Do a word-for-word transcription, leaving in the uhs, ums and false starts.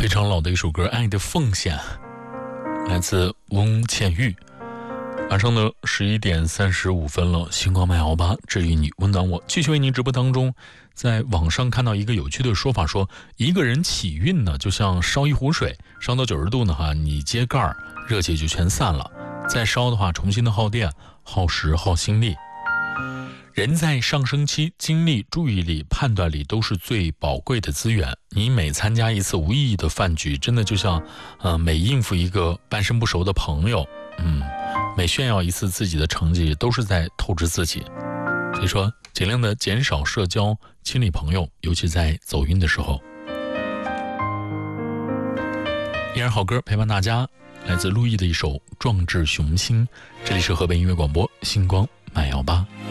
非常老的一首歌《爱的奉献》，来自翁倩玉。晚上的十一点三十五分了，星光麦熬吧，治愈你，温暖我。继续为您直播当中，在网上看到一个有趣的说法，说一个人起运呢，就像烧一壶水，烧到九十度呢，哈，你揭盖儿，热气就全散了。再烧的话，重新的耗电、耗时、耗心力。人在上升期，精力、注意力、判断力都是最宝贵的资源。你每参加一次无意义的饭局，真的就像，呃，每应付一个半生不熟的朋友，嗯，每炫耀一次自己的成绩，都是在透支自己。所以说，尽量的减少社交，清理朋友，尤其在走运的时候。依然好歌陪伴大家，来自陆毅的一首《壮志雄心》。这里是河北音乐广播星光麦瑶吧。